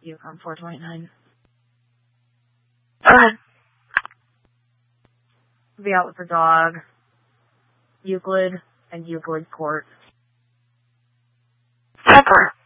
Yukon 429. Go ahead. The outlet for dog, Euclid, and Euclid Court. Pepper.